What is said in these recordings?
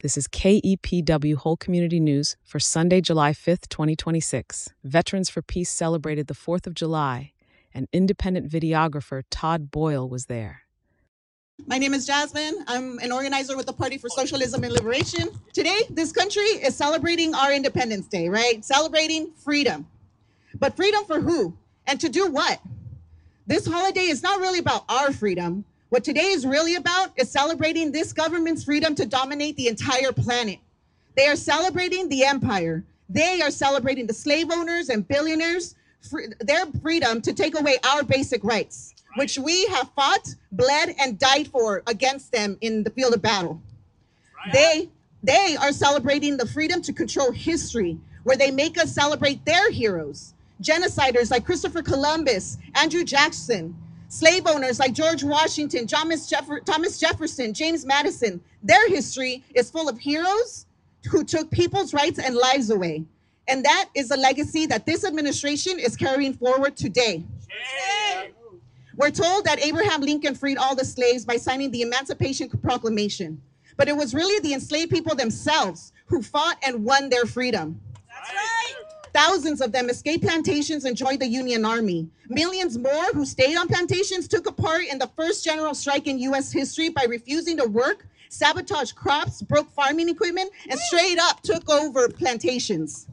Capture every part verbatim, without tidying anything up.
This is K E P W Whole Community News for Sunday, July fifth, twenty twenty-six. Veterans for Peace celebrated the fourth of July, and independent videographer Todd Boyle was there. My name is Jasmine. I'm an organizer with the Party for Socialism and Liberation. Today, this country is celebrating our Independence Day, right? Celebrating freedom. But freedom for who? And to do what? This holiday is not really about our freedom. What today is really about is celebrating this government's freedom to dominate the entire planet. They are celebrating the empire. They are celebrating the slave owners and billionaires, free, their freedom to take away our basic rights, which we have fought, bled, and died for against them in the field of battle. Right. They, they are celebrating the freedom to control history, where they make us celebrate their heroes, genociders like Christopher Columbus, Andrew Jackson, slave owners like George Washington, Thomas, Jeffer- Thomas Jefferson, James Madison. Their history is full of heroes who took people's rights and lives away. And that is a legacy that this administration is carrying forward today. Yeah. We're told that Abraham Lincoln freed all the slaves by signing the Emancipation Proclamation, but it was really the enslaved people themselves who fought and won their freedom. That's right. Thousands of them escaped plantations and joined the Union Army. Millions more who stayed on plantations took a part in the first general strike in U S history by refusing to work, sabotaged crops, broke farming equipment, and straight up took over plantations.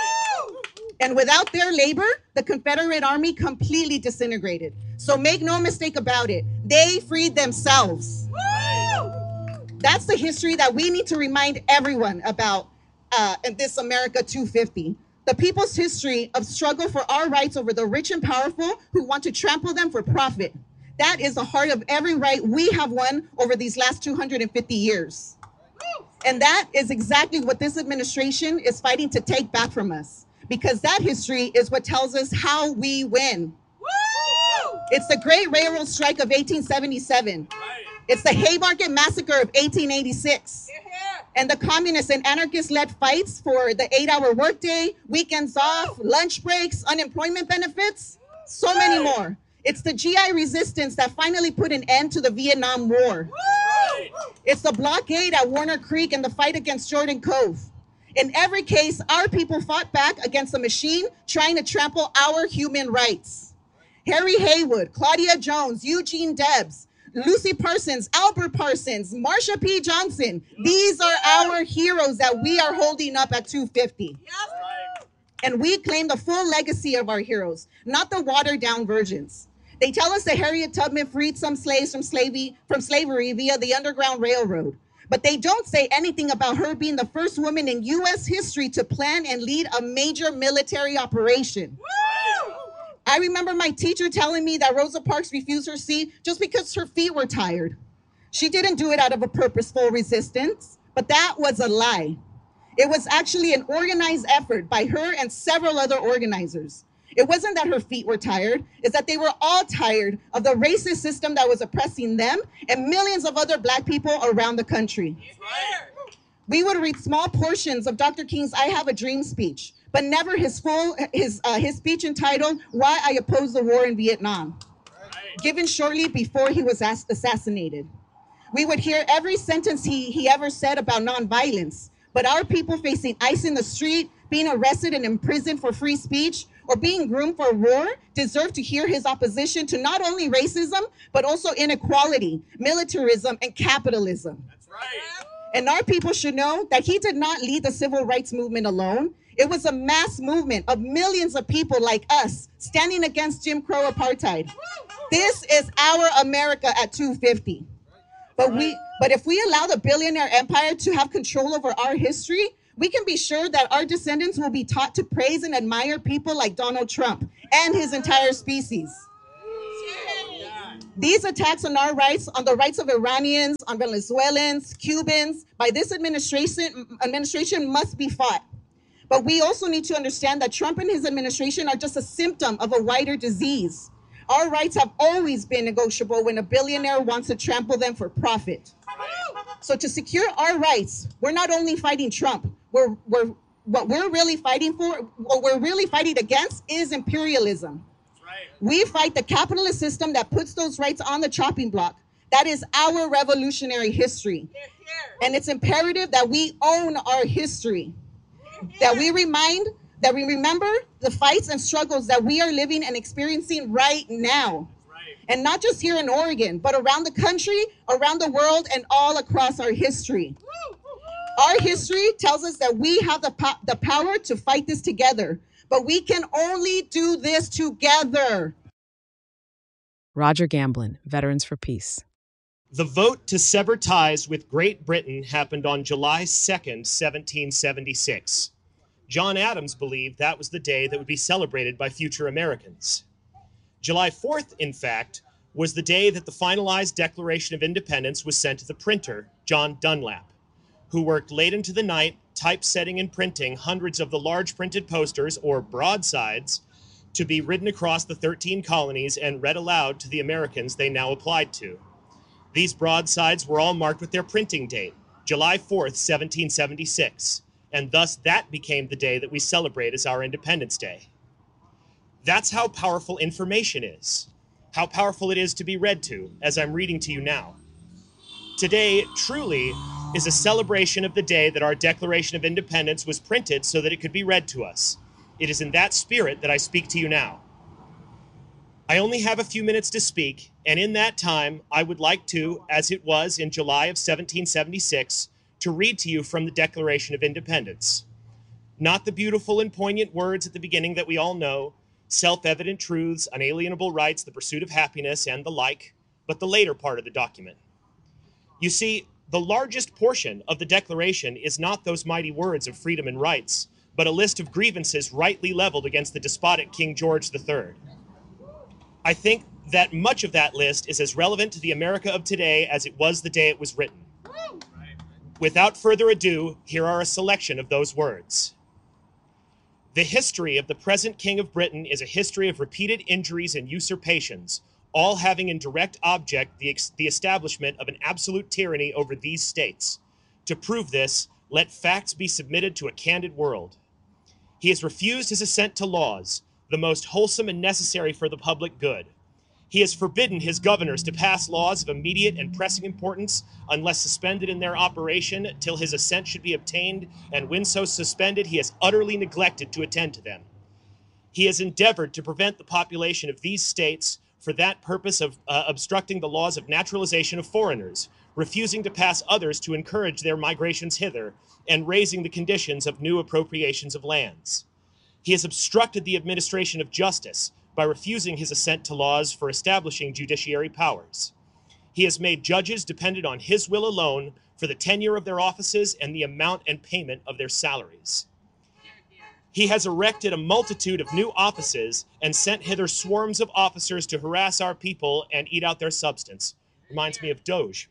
And without their labor, the Confederate Army completely disintegrated. So make no mistake about it, they freed themselves. That's the history that we need to remind everyone about uh, in this America two fifty. The people's history of struggle for our rights over the rich and powerful who want to trample them for profit. That is the heart of every right we have won over these last two hundred fifty years. And that is exactly what this administration is fighting to take back from us, because that history is what tells us how we win. It's the Great Railroad Strike of eighteen seventy-seven. It's the Haymarket Massacre of eighteen eighty-six. And the communist and anarchist-led fights for the eight-hour workday, weekends off, lunch breaks, unemployment benefits, so many more. It's the G I resistance that finally put an end to the Vietnam War. It's the blockade at Warner Creek and the fight against Jordan Cove. In every case, our people fought back against a machine trying to trample our human rights. Harry Haywood, Claudia Jones, Eugene Debs, Lucy Parsons, Albert Parsons, Marsha P. Johnson. These are our heroes that we are holding up at two fifty. And we claim the full legacy of our heroes, not the watered down versions. They tell us that Harriet Tubman freed some slaves from slavery, from slavery via the Underground Railroad. But they don't say anything about her being the first woman in U S history to plan and lead a major military operation. Woo! I remember my teacher telling me that Rosa Parks refused her seat just because her feet were tired. She didn't do it out of a purposeful resistance, but that was a lie. It was actually an organized effort by her and several other organizers. It wasn't that her feet were tired, it's that they were all tired of the racist system that was oppressing them and millions of other Black people around the country. We would read small portions of Doctor King's I Have a Dream speech, but never his full his uh, his speech entitled Why I Oppose the War in Vietnam, given shortly before he was assassinated. We would hear every sentence he, he ever said about nonviolence, but our people facing ICE in the street, being arrested and imprisoned for free speech, or being groomed for war deserve to hear his opposition to not only racism, but also inequality, militarism, and capitalism. That's right. And our people should know that he did not lead the civil rights movement alone. It was a mass movement of millions of people like us standing against Jim Crow apartheid. This is our America at two fifty. But we, but if we allow the billionaire empire to have control over our history, we can be sure that our descendants will be taught to praise and admire people like Donald Trump and his entire species. These attacks on our rights, on the rights of Iranians, on Venezuelans, Cubans, by this administration, administration must be fought. But we also need to understand that Trump and his administration are just a symptom of a wider disease. Our rights have always been negotiable when a billionaire wants to trample them for profit. So to secure our rights, we're not only fighting Trump, we're, we're, what we're really fighting for, what we're really fighting against is imperialism. We fight the capitalist system that puts those rights on the chopping block. That is our revolutionary history. And it's imperative that we own our history, that we remind, that we remember the fights and struggles that we are living and experiencing right now. And not just here in Oregon, but around the country, around the world, and all across our history. Our history tells us that we have the, po- the power to fight this together, but we can only do this together. Roger Gamblin, Veterans for Peace. The vote to sever ties with Great Britain happened on July second, seventeen seventy-six. John Adams believed that was the day that would be celebrated by future Americans. July fourth, in fact, was the day that the finalized Declaration of Independence was sent to the printer, John Dunlap, who worked late into the night typesetting and printing hundreds of the large printed posters, or broadsides, to be ridden across the thirteen colonies and read aloud to the Americans they now applied to. These broadsides were all marked with their printing date, July fourth, seventeen seventy-six, and thus that became the day that we celebrate as our Independence Day. That's how powerful information is, how powerful it is to be read to, as I'm reading to you now. Today, truly, is a celebration of the day that our Declaration of Independence was printed so that it could be read to us. It is in that spirit that I speak to you now. I only have a few minutes to speak, and in that time, I would like to, as it was in July of seventeen seventy-six, to read to you from the Declaration of Independence. Not the beautiful and poignant words at the beginning that we all know, self-evident truths, unalienable rights, the pursuit of happiness, and the like, but the later part of the document. You see, the largest portion of the Declaration is not those mighty words of freedom and rights, but a list of grievances rightly leveled against the despotic King George the Third. I think that much of that list is as relevant to the America of today as it was the day it was written. Without further ado, here are a selection of those words. The history of the present King of Britain is a history of repeated injuries and usurpations, all having in direct object the, ex- the establishment of an absolute tyranny over these states. To prove this, let facts be submitted to a candid world. He has refused his assent to laws, the most wholesome and necessary for the public good. He has forbidden his governors to pass laws of immediate and pressing importance unless suspended in their operation till his assent should be obtained, and when so suspended, he has utterly neglected to attend to them. He has endeavored to prevent the population of these states for that purpose of uh, obstructing the laws of naturalization of foreigners, refusing to pass others to encourage their migrations hither, and raising the conditions of new appropriations of lands. He has obstructed the administration of justice by refusing his assent to laws for establishing judiciary powers. He has made judges dependent on his will alone for the tenure of their offices and the amount and payment of their salaries. He has erected a multitude of new offices and sent hither swarms of officers to harass our people and eat out their substance. Reminds me of Doge.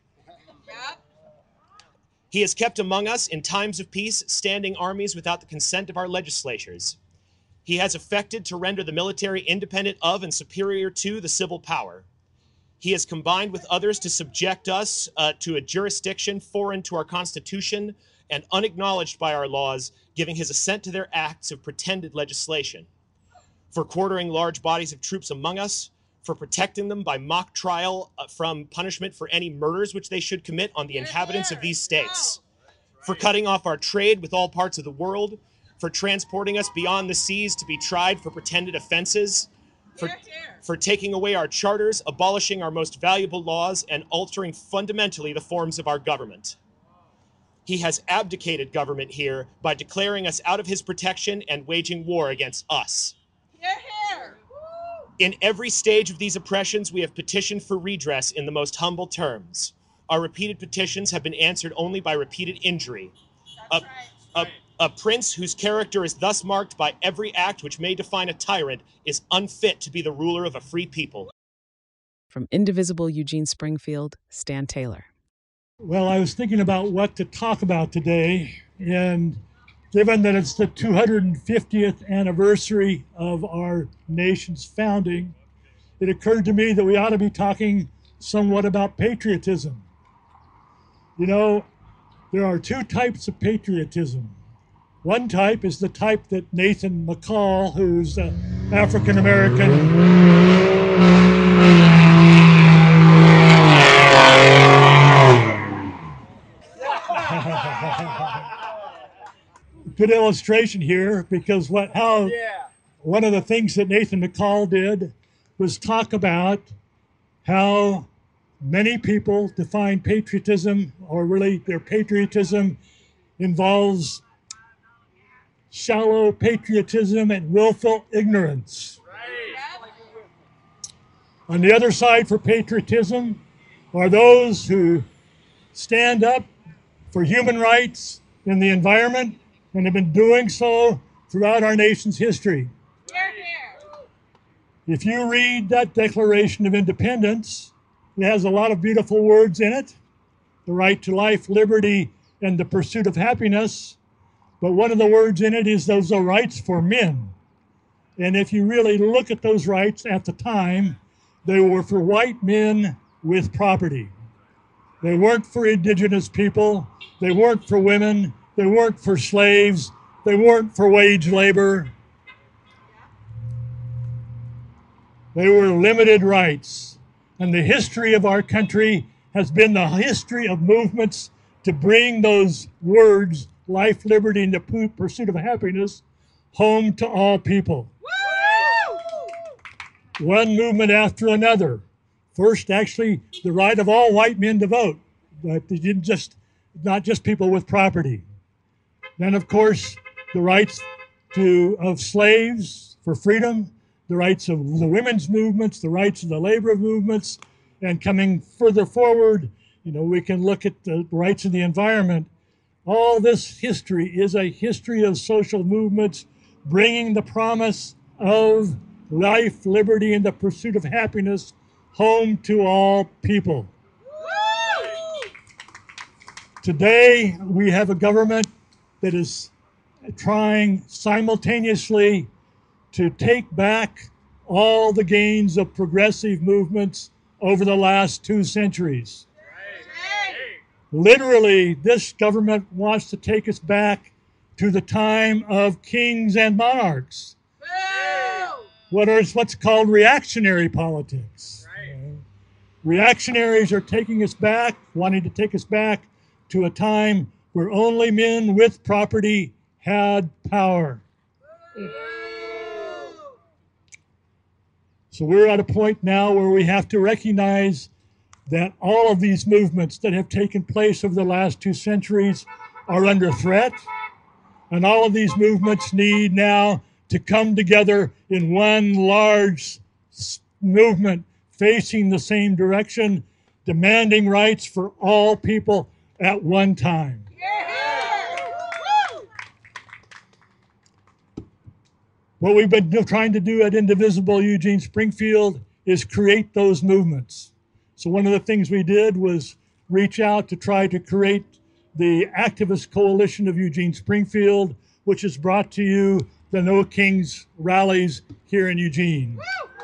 He has kept among us in times of peace standing armies without the consent of our legislatures. He has effected to render the military independent of and superior to the civil power. He has combined with others to subject us uh, to a jurisdiction foreign to our Constitution and unacknowledged by our laws, giving his assent to their acts of pretended legislation. For quartering large bodies of troops among us, for protecting them by mock trial uh, from punishment for any murders which they should commit on the inhabitants of these states, for cutting off our trade with all parts of the world, for transporting us beyond the seas to be tried for pretended offenses, for, for taking away our charters, abolishing our most valuable laws, and altering fundamentally the forms of our government. He has abdicated government here by declaring us out of his protection and waging war against us. In every stage of these oppressions, we have petitioned for redress in the most humble terms. Our repeated petitions have been answered only by repeated injury. A, a, a prince whose character is thus marked by every act which may define a tyrant is unfit to be the ruler of a free people. From Indivisible Eugene Springfield, Stan Taylor. Well, I was thinking about what to talk about today, and given that it's the two hundred fiftieth anniversary of our nation's founding, it occurred to me that we ought to be talking somewhat about patriotism. You know, there are two types of patriotism. One type is the type that Nathan McCall, who's uh, African American, Good illustration here, because what how one of the things that Nathan McCall did was talk about how many people define patriotism, or really their patriotism involves shallow patriotism and willful ignorance. On the other side for patriotism are those who stand up for human rights in the environment and have been doing so throughout our nation's history. If you read that Declaration of Independence, it has a lot of beautiful words in it: the right to life, liberty, and the pursuit of happiness. But one of the words in it is those are rights for men. And if you really look at those rights at the time, they were for white men with property. They weren't for indigenous people. They weren't for women. They weren't for slaves. They weren't for wage labor. They were limited rights. And the history of our country has been the history of movements to bring those words, life, liberty, and the pursuit of happiness, home to all people. Woo! One movement after another. First, actually, the right of all white men to vote, but they didn't just, not just people with property. Then, of course, the rights to of slaves for freedom, the rights of the women's movements, the rights of the labor movements, and coming further forward, you know, we can look at the rights of the environment. All this history is a history of social movements bringing the promise of life, liberty, and the pursuit of happiness home to all people. Today, we have a government that is trying simultaneously to take back all the gains of progressive movements over the last two centuries. Literally, this government wants to take us back to the time of kings and monarchs. What is what's called reactionary politics. Right. Reactionaries are taking us back, wanting to take us back to a time where only men with property had power. So we're at a point now where we have to recognize that all of these movements that have taken place over the last two centuries are under threat. And all of these movements need now to come together in one large movement facing the same direction, demanding rights for all people at one time. What we've been trying to do at Indivisible Eugene Springfield is create those movements. So one of the things we did was reach out to try to create the Activist Coalition of Eugene Springfield, which has brought to you the No Kings rallies here in Eugene.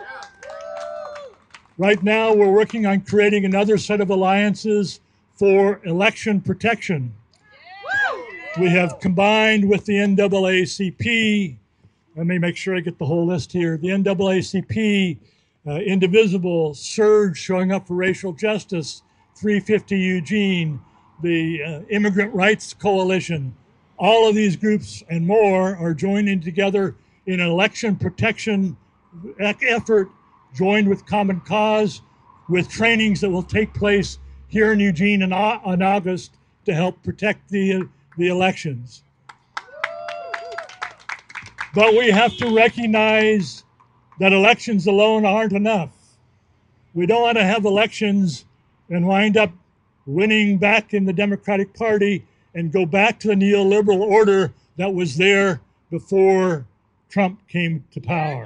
Right now, we're working on creating another set of alliances for election protection. We have combined with the N double A C P. Let me make sure I get the whole list here. The N double A C P, uh, Indivisible, Surge, Showing Up for Racial Justice, three fifty Eugene, the uh, Immigrant Rights Coalition. All of these groups and more are joining together in an election protection effort, joined with Common Cause, with trainings that will take place here in Eugene in, in August to help protect the, the elections. But we have to recognize that elections alone aren't enough. We don't want to have elections and wind up winning back in the Democratic Party and go back to the neoliberal order that was there before Trump came to power.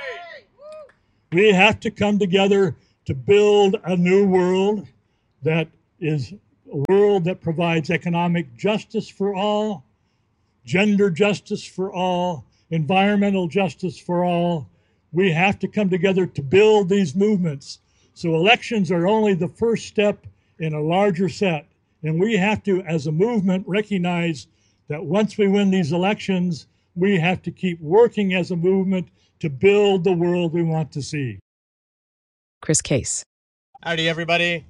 We have to come together to build a new world that is a world that provides economic justice for all, gender justice for all, environmental justice for all. We have to come together to build these movements. So elections are only the first step in a larger set. And we have to, as a movement, recognize that once we win these elections, we have to keep working as a movement to build the world we want to see. Chris Case. Howdy, everybody.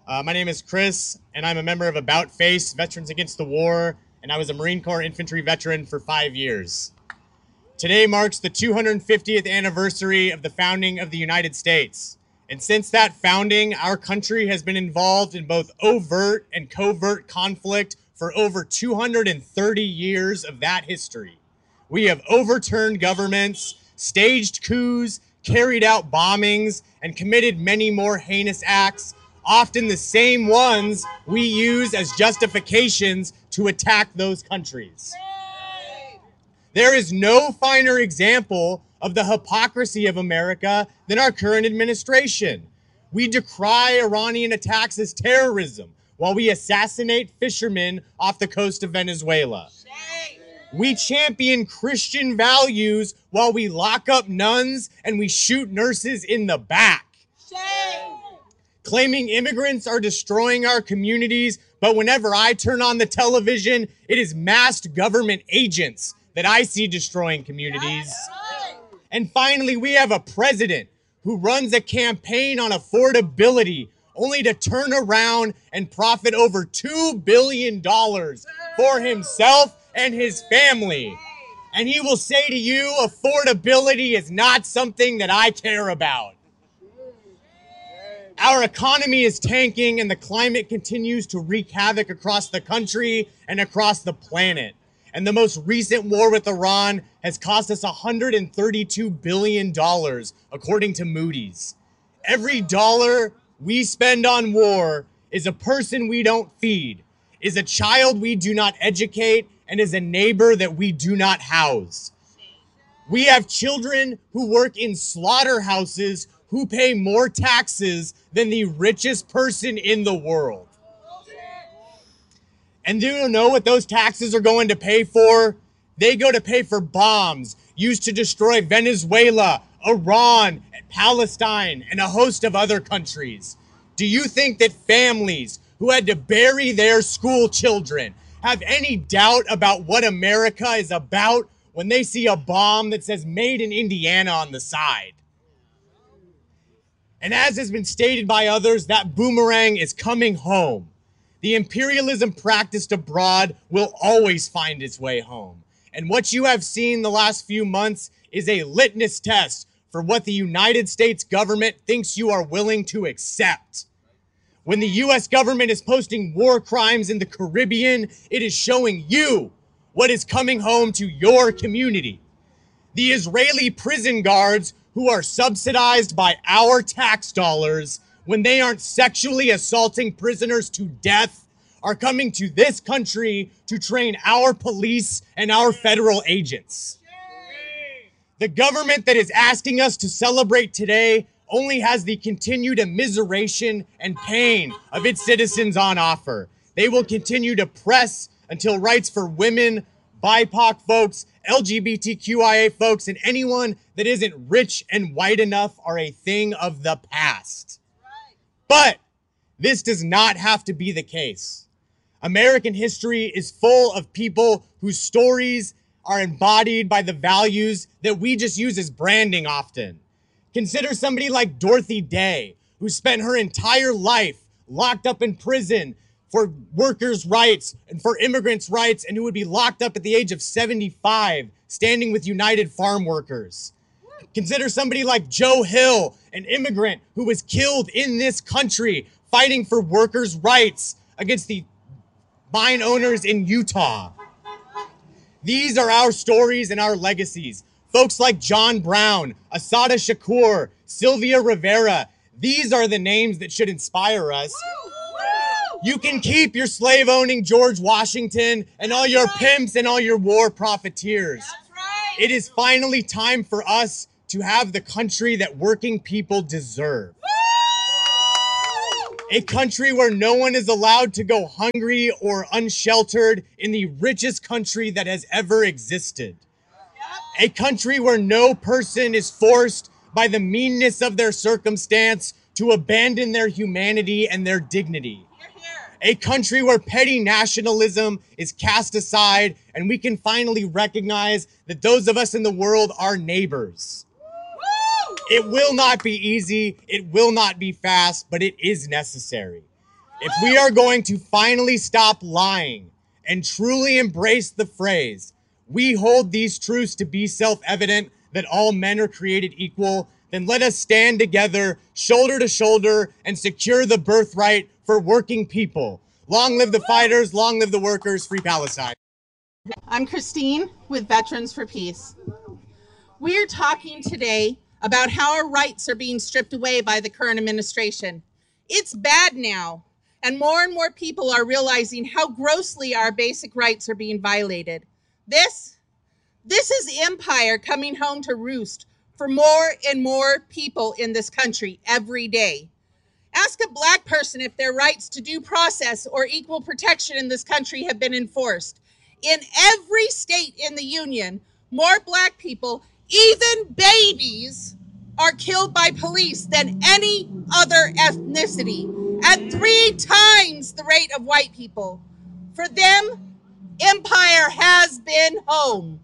Uh, my name is Chris, and I'm a member of About Face, Veterans Against the War, and I was a Marine Corps infantry veteran for five years. Today marks the two hundred fiftieth anniversary of the founding of the United States. And since that founding, our country has been involved in both overt and covert conflict for over two hundred thirty years of that history. We have overturned governments, staged coups, carried out bombings, and committed many more heinous acts, often the same ones we use as justifications to attack those countries. There is no finer example of the hypocrisy of America than our current administration. We decry Iranian attacks as terrorism while we assassinate fishermen off the coast of Venezuela. We champion Christian values while we lock up nuns and we shoot nurses in the back. Claiming immigrants are destroying our communities, but whenever I turn on the television, it is masked government agents that I see destroying communities. And finally, we have a president who runs a campaign on affordability only to turn around and profit over two billion dollars for himself and his family. And he will say to you, affordability is not something that I care about. Our economy is tanking and the climate continues to wreak havoc across the country and across the planet. And the most recent war with Iran has cost us one hundred thirty-two billion dollars, according to Moody's. Every dollar we spend on war is a person we don't feed, is a child we do not educate, and is a neighbor that we do not house. We have children who work in slaughterhouses who pay more taxes than the richest person in the world. And do you know what those taxes are going to pay for? They go to pay for bombs used to destroy Venezuela, Iran, Palestine, and a host of other countries. Do you think that families who had to bury their school children have any doubt about what America is about when they see a bomb that says made in Indiana on the side? And as has been stated by others, that boomerang is coming home. The imperialism practiced abroad will always find its way home. And what you have seen the last few months is a litmus test for what the United States government thinks you are willing to accept. When the U S government is posting war crimes in the Caribbean, it is showing you what is coming home to your community. The Israeli prison guards who are subsidized by our tax dollars when they aren't sexually assaulting prisoners to death are coming to this country to train our police and our federal agents. The government that is asking us to celebrate today only has the continued immiseration and pain of its citizens on offer. They will continue to press until rights for women, B I P O C folks, L G B T Q I A folks, and anyone that isn't rich and white enough are a thing of the past. But this does not have to be the case. American history is full of people whose stories are embodied by the values that we just use as branding often. Consider somebody like Dorothy Day, who spent her entire life locked up in prison for workers' rights and for immigrants' rights, and who would be locked up at the age of seventy-five, standing with United Farm Workers. Consider somebody like Joe Hill, an immigrant who was killed in this country fighting for workers' rights against the mine owners in Utah. These are our stories and our legacies. Folks like John Brown, Assata Shakur, Sylvia Rivera, these are the names that should inspire us. You can keep your slave-owning George Washington and all your pimps and all your war profiteers. It is finally time for us to have the country that working people deserve. A country where no one is allowed to go hungry or unsheltered in the richest country that has ever existed. A country where no person is forced by the meanness of their circumstance to abandon their humanity and their dignity. A country where petty nationalism is cast aside and we can finally recognize that those of us in the world are neighbors. It will not be easy, it will not be fast, but it is necessary. If we are going to finally stop lying and truly embrace the phrase, we hold these truths to be self-evident that all men are created equal, then let us stand together, shoulder to shoulder, and secure the birthright for working people. Long live the fighters, long live the workers, free Palestine. I'm Christine with Veterans for Peace. We're talking today about how our rights are being stripped away by the current administration. It's bad now, and more and more people are realizing how grossly our basic rights are being violated. This, this is empire coming home to roost for more and more people in this country every day. Ask a Black person if their rights to due process or equal protection in this country have been enforced. In every state in the Union, more Black people, even babies, are killed by police than any other ethnicity, at three times the rate of white people. For them, empire has been home.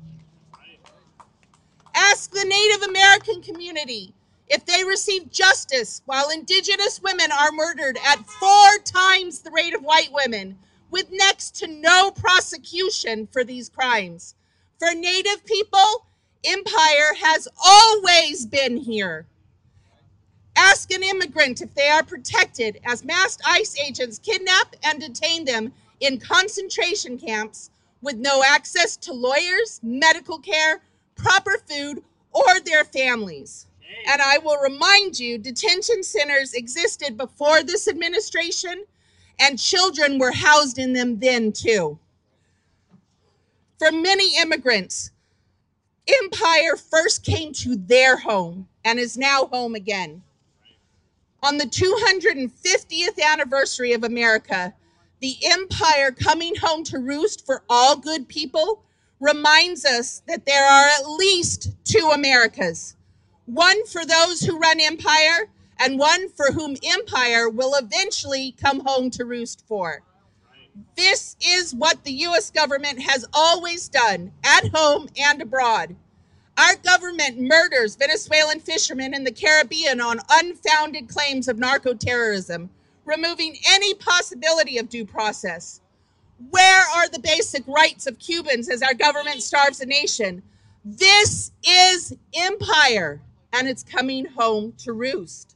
Ask the Native American community if they receive justice while Indigenous women are murdered at four times the rate of white women, with next to no prosecution for these crimes. For Native people, empire has always been here. Ask an immigrant if they are protected as masked ICE agents kidnap and detain them in concentration camps with no access to lawyers, medical care, proper food, or their families. And I will remind you, detention centers existed before this administration, and children were housed in them then too. For many immigrants, empire first came to their home and is now home again. On the two hundred fiftieth anniversary of America, the empire coming home to roost for all good people reminds us that there are at least two Americas, one for those who run empire and one for whom empire will eventually come home to roost for. This is what the U S government has always done, at home and abroad. Our government murders Venezuelan fishermen in the Caribbean on unfounded claims of narco-terrorism, removing any possibility of due process. Where are the basic rights of Cubans as our government starves a nation? This is empire, and it's coming home to roost.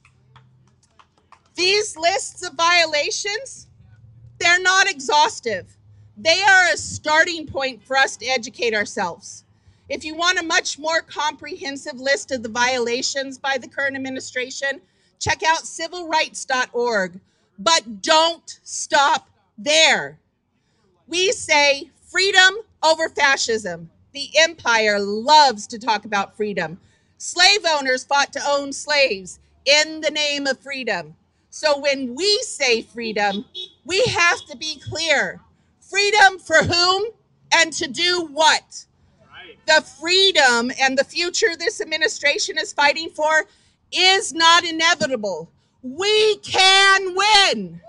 These lists of violations, they're not exhaustive. They are a starting point for us to educate ourselves. If you want a much more comprehensive list of the violations by the current administration, check out civil rights dot org. But don't stop there. We say freedom over fascism. The empire loves to talk about freedom. Slave owners fought to own slaves in the name of freedom. So when we say freedom, we have to be clear. Freedom for whom and to do what? The freedom and the future this administration is fighting for is not inevitable. We can win.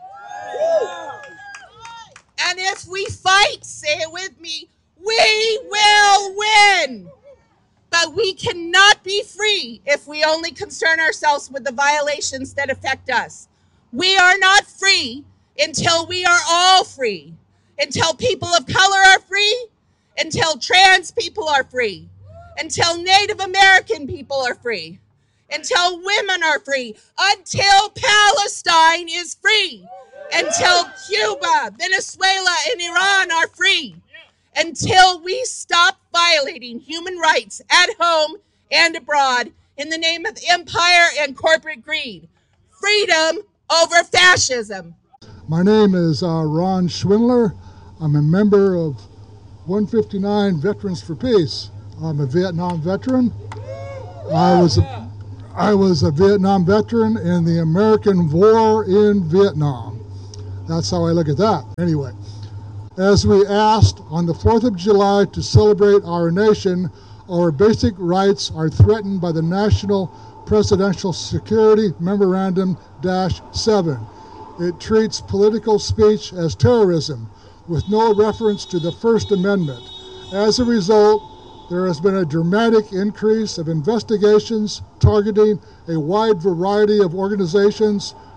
And if we fight, say it with me, we will win. But we cannot be free if we only concern ourselves with the violations that affect us. We are not free until we are all free, until people of color are free, until trans people are free, until Native American people are free, until women are free, until Palestine is free, until Cuba, Venezuela, and Iran are free, until we stop violating human rights at home and abroad in the name of empire and corporate greed. Freedom over fascism. My name is uh, Ron Schwindler. I'm a member of one fifty-nine Veterans for Peace. I'm a Vietnam veteran. I was a, I was a Vietnam veteran in the American War in Vietnam. That's how I look at that. Anyway, as we asked on the fourth of July to celebrate our nation, our basic rights are threatened by the National Presidential Security Memorandum seven. It treats political speech as terrorism, with no reference to the First Amendment. As a result, there has been a dramatic increase of investigations targeting a wide variety of organizations,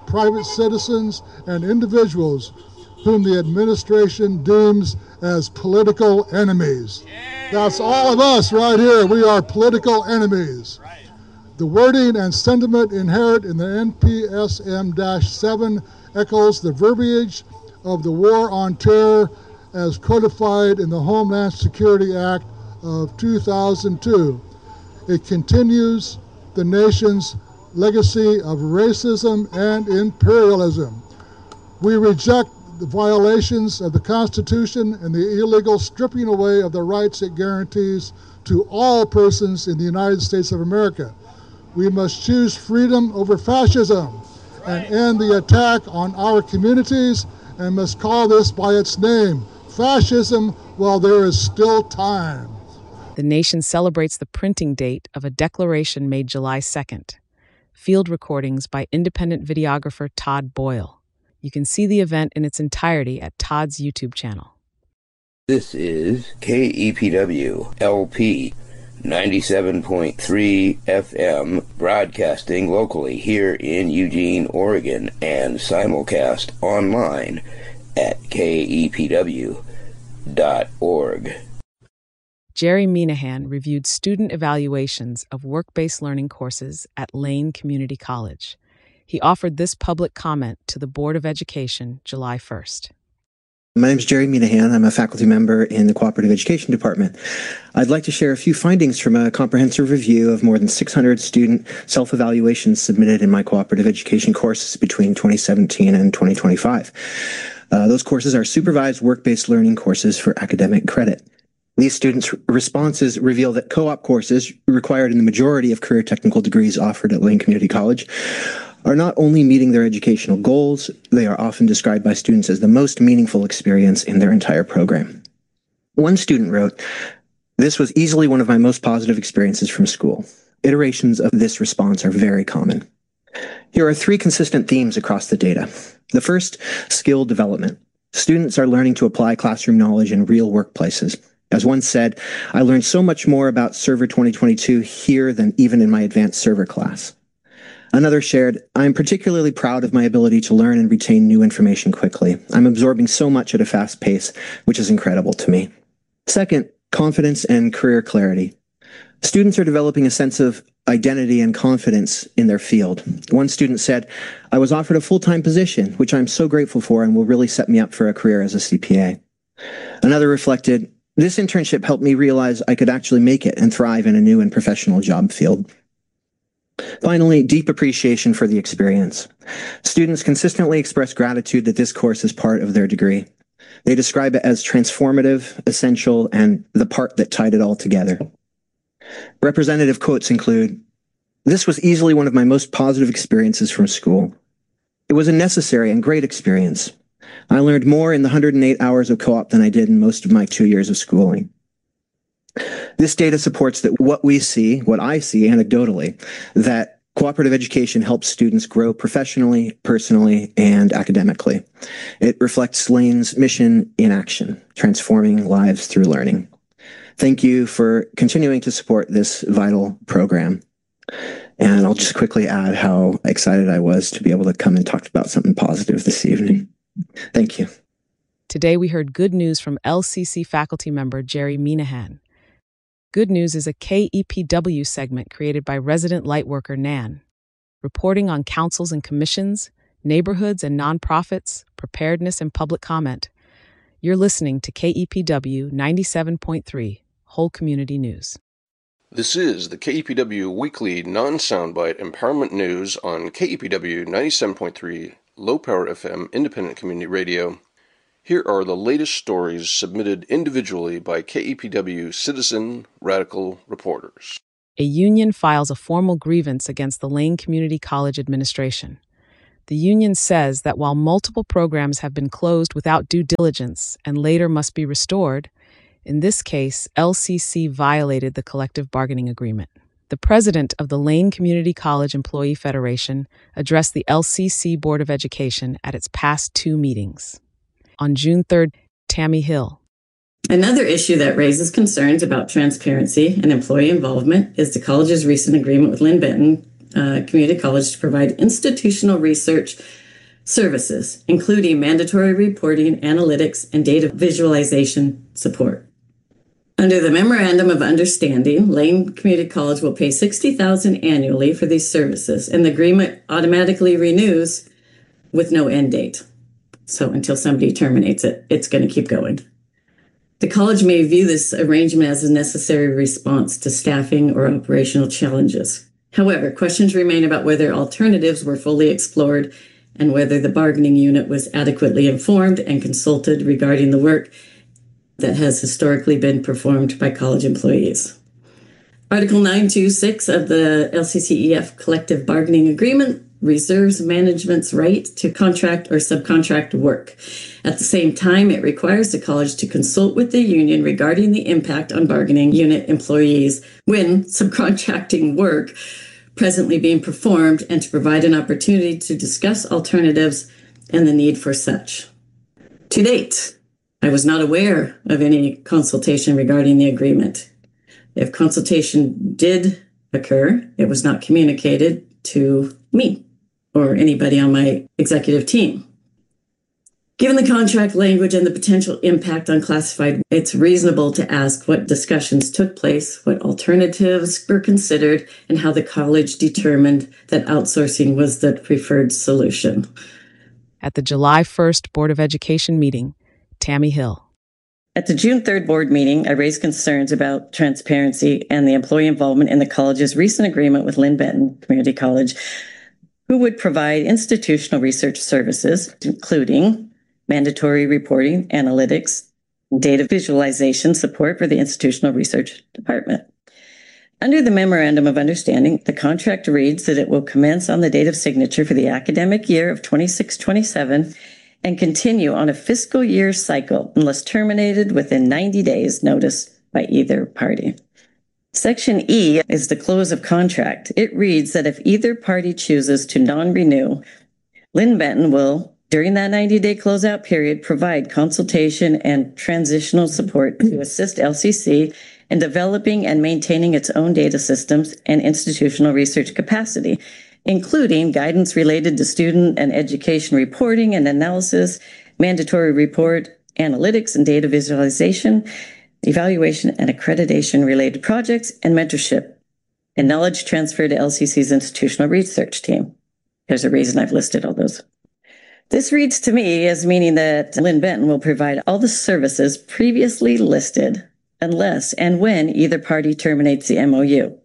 private citizens, and individuals whom the administration deems as political enemies. That's all of us right here. We are political enemies. The wording and sentiment inherent in the N P S M seven echoes the verbiage of the War on Terror as codified in the Homeland Security Act of two thousand two. It continues the nation's legacy of racism and imperialism. We reject the violations of the Constitution and the illegal stripping away of the rights it guarantees to all persons in the United States of America. We must choose freedom over fascism and end the attack on our communities, and must call this by its name, fascism, while there is still time. The nation celebrates the printing date of a declaration made July second. Field recordings by independent videographer Todd Boyle. You can see the event in its entirety at Todd's YouTube channel. This is K E P W L P ninety-seven point three F M, broadcasting locally here in Eugene, Oregon, and simulcast online at K E P W dot org. Jerry Minahan reviewed student evaluations of work-based learning courses at Lane Community College. He offered this public comment to the Board of Education July first. My name is Jerry Minahan. I'm a faculty member in the Cooperative Education Department. I'd like to share a few findings from a comprehensive review of more than six hundred student self-evaluations submitted in my cooperative education courses between twenty seventeen and twenty twenty-five. Uh, those courses are supervised work-based learning courses for academic credit. These students' responses reveal that co-op courses required in the majority of career technical degrees offered at Lane Community College are not only meeting their educational goals, they are often described by students as the most meaningful experience in their entire program. One student wrote, "This was easily one of my most positive experiences from school." Iterations of this response are very common. Here are three consistent themes across the data. The first, skill development. Students are learning to apply classroom knowledge in real workplaces. As one said, "I learned so much more about Server twenty twenty-two here than even in my advanced server class." Another shared, "I am particularly proud of my ability to learn and retain new information quickly. I'm absorbing so much at a fast pace, which is incredible to me." Second, confidence and career clarity. Students are developing a sense of identity and confidence in their field. One student said, "I was offered a full-time position, which I'm so grateful for and will really set me up for a career as a C P A." Another reflected, "This internship helped me realize I could actually make it and thrive in a new and professional job field." Finally, deep appreciation for the experience. Students consistently express gratitude that this course is part of their degree. They describe it as transformative, essential, and the part that tied it all together. Representative quotes include, "This was easily one of my most positive experiences from school. It was a necessary and great experience. I learned more in the one hundred eight hours of co-op than I did in most of my two years of schooling." This data supports that what we see, what I see anecdotally, that cooperative education helps students grow professionally, personally, and academically. It reflects Lane's mission in action, transforming lives through learning. Thank you for continuing to support this vital program. And I'll just quickly add how excited I was to be able to come and talk about something positive this evening. Thank you. Today we heard good news from L C C faculty member Jerry Minahan. Good News is a K E P W segment created by resident lightworker Nan, reporting on councils and commissions, neighborhoods and nonprofits, preparedness and public comment. You're listening to K E P W ninety-seven point three, Whole Community News. This is the K E P W Weekly Non-Soundbite Empowerment News on K E P W ninety-seven point three, Low Power F M Independent Community Radio. Here are the latest stories submitted individually by K E P W citizen radical reporters. A union files a formal grievance against the Lane Community College administration. The union says that while multiple programs have been closed without due diligence and later must be restored, in this case, L C C violated the collective bargaining agreement. The president of the Lane Community College Employee Federation addressed the L C C Board of Education at its past two meetings. On June third, Tammy Hill. Another issue that raises concerns about transparency and employee involvement is the college's recent agreement with Lynn Benton uh, Community College to provide institutional research services, including mandatory reporting, analytics, and data visualization support. Under the Memorandum of Understanding, Lane Community College will pay sixty thousand dollars annually for these services, and the agreement automatically renews with no end date. So until somebody terminates it, it's going to keep going. The college may view this arrangement as a necessary response to staffing or operational challenges. However, questions remain about whether alternatives were fully explored and whether the bargaining unit was adequately informed and consulted regarding the work that has historically been performed by college employees. Article nine twenty-six of the L C C E F Collective Bargaining Agreement reserves management's right to contract or subcontract work. At the same time, it requires the college to consult with the union regarding the impact on bargaining unit employees when subcontracting work presently being performed, and to provide an opportunity to discuss alternatives and the need for such. To date, I was not aware of any consultation regarding the agreement. If consultation did occur, it was not communicated to me or anybody on my executive team. Given the contract language and the potential impact on classified, it's reasonable to ask what discussions took place, what alternatives were considered, and how the college determined that outsourcing was the preferred solution. At the July first Board of Education meeting, Tammy Hill. At the June third board meeting, I raised concerns about transparency and the employee involvement in the college's recent agreement with Lynn Benton Community College, who would provide institutional research services, including mandatory reporting, analytics, data visualization support for the institutional research department. Under the Memorandum of Understanding, the contract reads that it will commence on the date of signature for the academic year of twenty-six twenty-seven and continue on a fiscal year cycle unless terminated within ninety days notice by either party. Section E is the close of contract. It reads that if either party chooses to non-renew, Lynn Benton will, during that ninety-day closeout period, provide consultation and transitional support to assist L C C in developing and maintaining its own data systems and institutional research capacity, including guidance related to student and education reporting and analysis, mandatory report, analytics and data visualization, evaluation and accreditation related projects, and mentorship, and knowledge transfer to L C C's institutional research team. There's a reason I've listed all those. This reads to me as meaning that Lynn Benton will provide all the services previously listed unless and when either party terminates the M O U.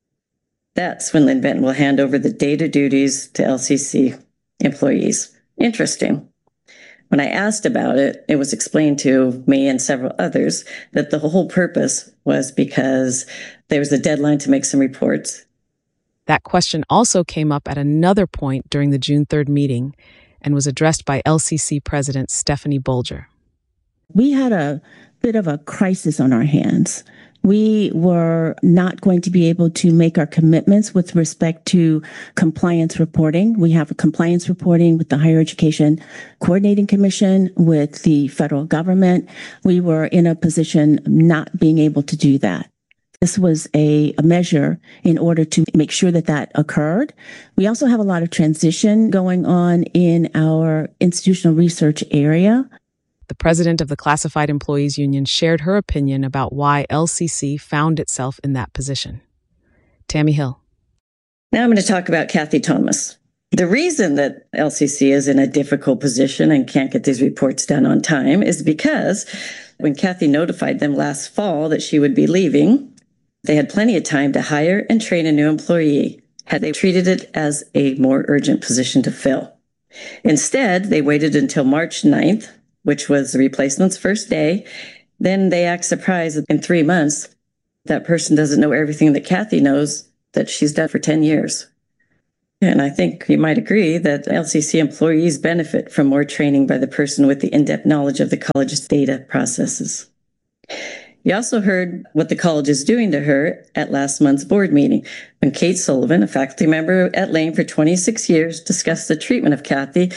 That's when Lynn Benton will hand over the data duties to L C C employees. Interesting. When I asked about it, it was explained to me and several others that the whole purpose was because there was a deadline to make some reports. That question also came up at another point during the June third meeting and was addressed by L C C President Stephanie Bolger. We had a bit of a crisis on our hands. We were not going to be able to make our commitments with respect to compliance reporting. We have a compliance reporting with the Higher Education Coordinating Commission, with the federal government. We were in a position not being able to do that. This was a, a measure in order to make sure that that occurred. We also have a lot of transition going on in our institutional research area. The president of the Classified Employees Union shared her opinion about why L C C found itself in that position. Tammy Hill. Now I'm going to talk about Kathy Thomas. The reason that L C C is in a difficult position and can't get these reports done on time is because when Kathy notified them last fall that she would be leaving, they had plenty of time to hire and train a new employee had they treated it as a more urgent position to fill. Instead, they waited until March ninth, which was the replacement's first day. Then they act surprised that in three months, that person doesn't know everything that Kathy knows that she's done for ten years. And I think you might agree that L C C employees benefit from more training by the person with the in-depth knowledge of the college's data processes. You also heard what the college is doing to her at last month's board meeting, when Kate Sullivan, a faculty member at Lane for twenty-six years, discussed the treatment of Kathy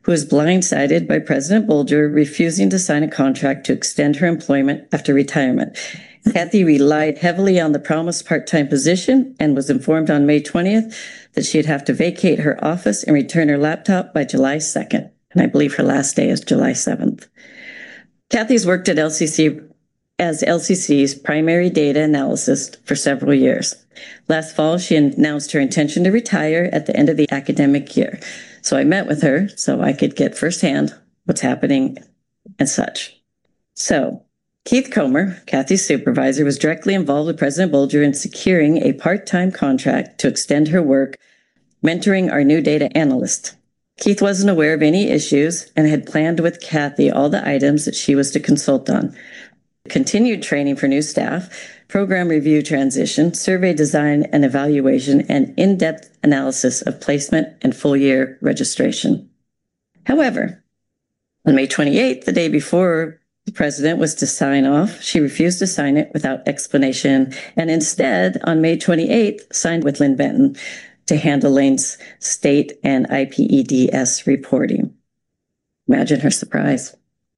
who was blindsided by President Bolger refusing to sign a contract to extend her employment after retirement. Kathy relied heavily on the promised part-time position and was informed on May twentieth that she'd have to vacate her office and return her laptop by July second. And I believe her last day is July seventh. Kathy's worked at L C C as L C C's primary data analyst for several years. Last fall, she announced her intention to retire at the end of the academic year. So I met with her so I could get firsthand what's happening and such. So Keith Comer, Kathy's supervisor, was directly involved with President Bolger in securing a part-time contract to extend her work, mentoring our new data analyst. Keith wasn't aware of any issues and had planned with Kathy all the items that she was to consult on. Continued training for new staff, program review transition, survey design and evaluation, and in-depth analysis of placement and full-year registration. However, on May twenty-eighth, the day before the president was to sign off, she refused to sign it without explanation, and instead, on May twenty-eighth, signed with Lynn Benton to handle Lane's state and I P E D S reporting. Imagine her surprise.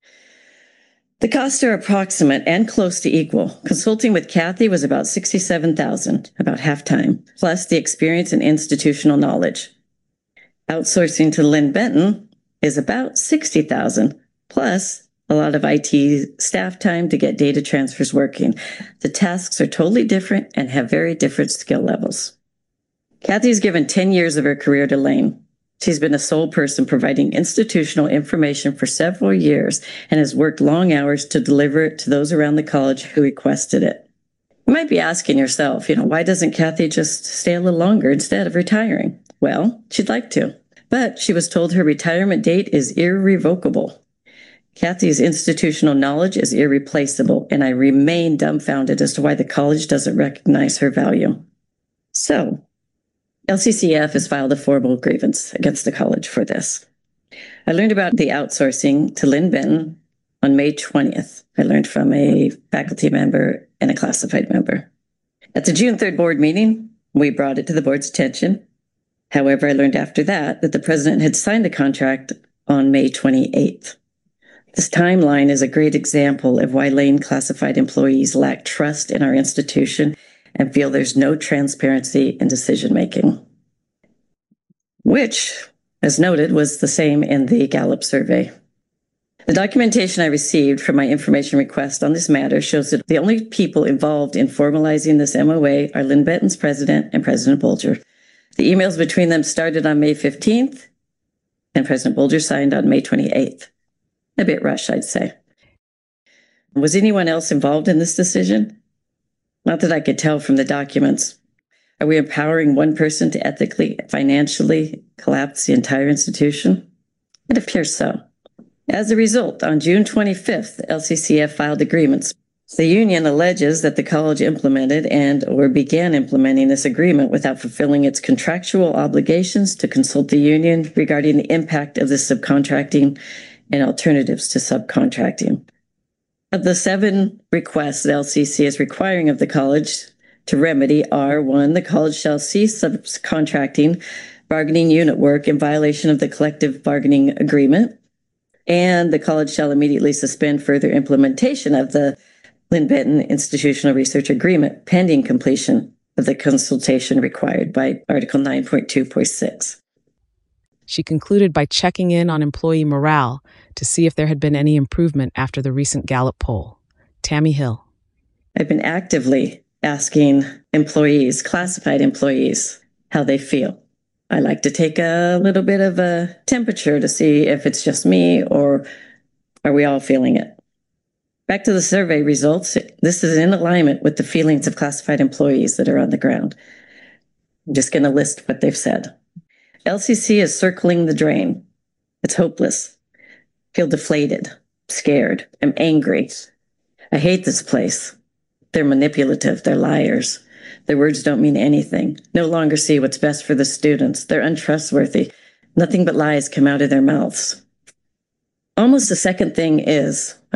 The costs are approximate and close to equal. Consulting with Kathy was about sixty-seven thousand dollars, about half-time, plus the experience and institutional knowledge. Outsourcing to Lynn Benton is about sixty thousand dollars, plus a lot of I T staff time to get data transfers working. The tasks are totally different and have very different skill levels. Kathy's given ten years of her career to Lane. She's been a sole person providing institutional information for several years and has worked long hours to deliver it to those around the college who requested it. You might be asking yourself, you know, why doesn't Kathy just stay a little longer instead of retiring? Well, she'd like to, but she was told her retirement date is irrevocable. Kathy's institutional knowledge is irreplaceable, and I remain dumbfounded as to why the college doesn't recognize her value. So, L C C F has filed a formal grievance against the college for this. I learned about the outsourcing to Lynn Benton on May twentieth. I learned from a faculty member and a classified member. At the June third board meeting, we brought it to the board's attention. However, I learned after that that the president had signed the contract on May twenty-eighth. This timeline is a great example of why Lane classified employees lack trust in our institution and feel there's no transparency in decision-making, which, as noted, was the same in the Gallup survey. The documentation I received from my information request on this matter shows that the only people involved in formalizing this M O A are Lynn Benton's president and President Bolger. The emails between them started on May fifteenth, and President Bolger signed on May twenty-eighth. A bit rushed, I'd say. Was anyone else involved in this decision? Not that I could tell from the documents. Are we empowering one person to ethically, financially collapse the entire institution? It appears so. As a result, on June twenty-fifth, L C C F filed agreements. The union alleges that the college implemented and or began implementing this agreement without fulfilling its contractual obligations to consult the union regarding the impact of this subcontracting and alternatives to subcontracting. Of the seven requests that L C C is requiring of the college to remedy are, one, the college shall cease subcontracting bargaining unit work in violation of the collective bargaining agreement, and the college shall immediately suspend further implementation of the Lynn Benton Institutional Research Agreement pending completion of the consultation required by Article nine point two point six. She concluded by checking in on employee morale to see if there had been any improvement after the recent Gallup poll. Tammy Hill. I've been actively asking employees, classified employees, how they feel. I like to take a little bit of a temperature to see if it's just me or are we all feeling it. Back to the survey results. This is in alignment with the feelings of classified employees that are on the ground. I'm just going to list what they've said. L C C is circling the drain. It's hopeless. Feel deflated, scared. I'm angry. I hate this place. They're manipulative. They're liars. Their words don't mean anything. No longer see what's best for the students. They're untrustworthy. Nothing but lies come out of their mouths. Almost the second thing is,